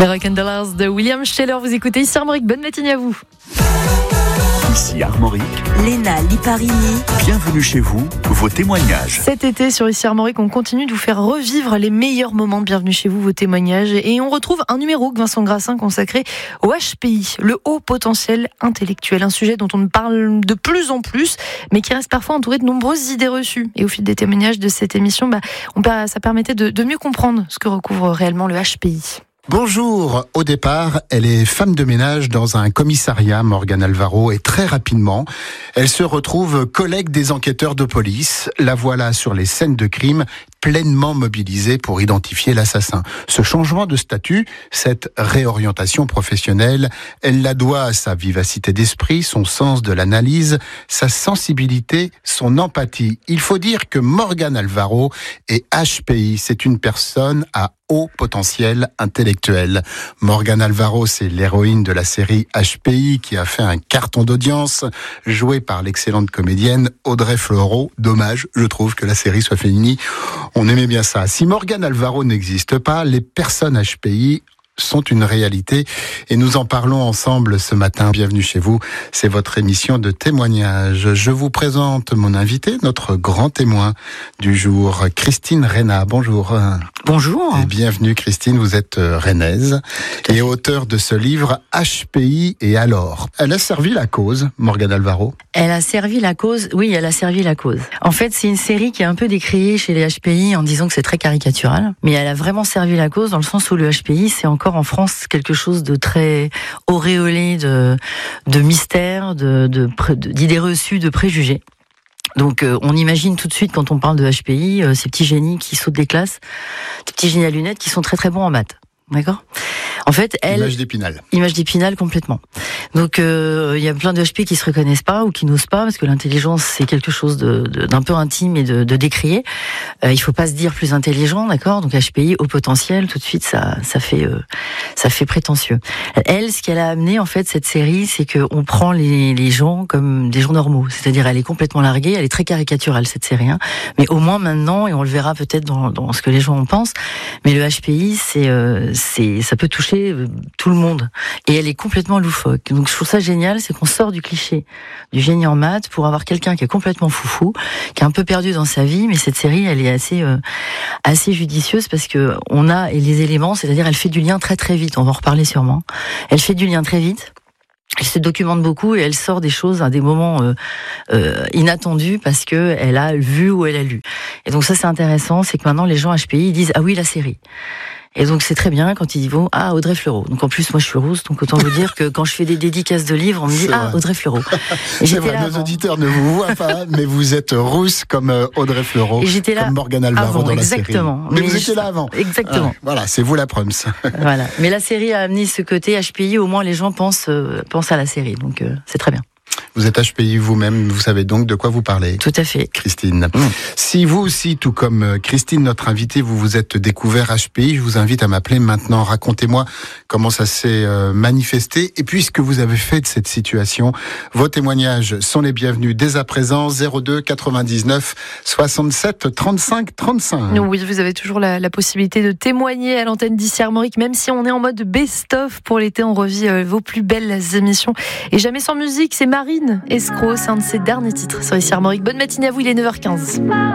Les Rock'n'Dollars de William Sheller, vous écoutez ici Armorique, bonne matinée à vous. Ici Armorique, Léna Liparini. bienvenue chez vous, vos témoignages. Cet été sur ici Armorique, on continue de vous faire revivre les meilleurs moments de Bienvenue chez vous, vos témoignages. Et on retrouve un numéro de Vincent Grassin consacré au HPI, le haut potentiel intellectuel. Un sujet dont on parle de plus en plus, mais qui reste parfois entouré de nombreuses idées reçues. Et au fil des témoignages de cette émission, ça permettait de mieux comprendre ce que recouvre réellement le HPI. Bonjour. Au départ, elle est femme de ménage dans un commissariat, Morgane Alvaro, et très rapidement, elle se retrouve collègue des enquêteurs de police. La voilà sur les scènes de crime, pleinement mobilisée pour identifier l'assassin. Ce changement de statut, cette réorientation professionnelle, elle la doit à sa vivacité d'esprit, son sens de l'analyse, sa sensibilité, son empathie. Il faut dire que Morgane Alvaro est HPI. C'est une personne à haut potentiel intellectuel. Morgane Alvaro, c'est l'héroïne de la série HPI qui a fait un carton d'audience, jouée par l'excellente comédienne Audrey Fleurot. Dommage, je trouve, que la série soit finie. On aimait bien ça. Si Morgane Alvaro n'existe pas, les personnes HPI sont une réalité et nous en parlons ensemble ce matin. Bienvenue chez vous, c'est votre émission de témoignage. Je vous présente mon invité, notre grand témoin du jour, Christine Reyna. Bonjour. Bonjour. Et bienvenue Christine, vous êtes rennaise et auteure de ce livre HPI et alors. Elle a servi la cause, Morgane Alvaro. Elle a servi la cause. Oui, elle a servi la cause. En fait, c'est une série qui est un peu décriée chez les HPI en disant que c'est très caricatural, mais elle a vraiment servi la cause dans le sens où le HPI, c'est encore en France quelque chose de très auréolé de mystère, d'idées reçues, de préjugés. Donc on imagine tout de suite quand on parle de HPI, ces petits génies qui sautent des classes, ces petits génies à lunettes qui sont très très bons en maths. D'accord ? En fait, image d'Épinal complètement. Donc il y a plein de HPI qui se reconnaissent pas ou qui n'osent pas parce que l'intelligence c'est quelque chose d'un peu intime et de décrié. Il faut pas se dire plus intelligent, d'accord ? Donc HPI au potentiel, tout de suite ça fait prétentieux. Elle, ce qu'elle a amené en fait cette série, c'est que on prend les gens comme des gens normaux, c'est-à-dire elle est complètement larguée, elle est très caricaturale cette série, hein. Mais au moins maintenant, et on le verra peut-être dans ce que les gens en pensent, mais le HPI ça peut toucher tout le monde et elle est complètement loufoque. Donc je trouve ça génial, c'est qu'on sort du cliché du génie en maths pour avoir quelqu'un qui est complètement foufou, qui est un peu perdu dans sa vie, mais cette série elle est assez judicieuse parce que on a les éléments, c'est-à-dire elle fait du lien très très vite, on va en reparler sûrement. Elle fait du lien très vite. Elle se documente beaucoup et elle sort des choses à des moments inattendus parce que elle a vu ou elle a lu. Et donc ça c'est intéressant, c'est que maintenant les gens HPI ils disent ah oui la série. Et donc c'est très bien quand ils vont Audrey Fleurot. Donc en plus moi je suis rousse, donc autant vous dire que quand je fais des dédicaces de livres, on me dit Audrey Fleurot. Et c'est vrai, nos auditeurs ne vous voient pas, mais vous êtes rousse comme Audrey Fleurot, et j'étais là comme Morgane Alvaro dans exactement. La série. Mais vous étiez là avant. Exactement. Voilà, c'est vous la Proms. Voilà. Mais la série a amené ce côté HPI, au moins les gens pensent à la série, donc c'est très bien. Vous êtes HPI vous-même, vous savez donc de quoi vous parlez. Tout à fait. Christine. Si vous aussi, tout comme Christine, notre invitée, vous vous êtes découvert HPI, je vous invite à m'appeler maintenant. Racontez-moi comment ça s'est manifesté et puis ce que vous avez fait de cette situation. Vos témoignages sont les bienvenus dès à présent. 02 99 67 35 35. Oui, vous avez toujours la possibilité de témoigner à l'antenne d'Ici Armorique, même si on est en mode best-of pour l'été, on revit vos plus belles émissions. Et jamais sans musique, c'est Marine Escroc, c'est un de ses derniers titres sur Ici Armorique. Bonne matinée à vous, il est 9h15.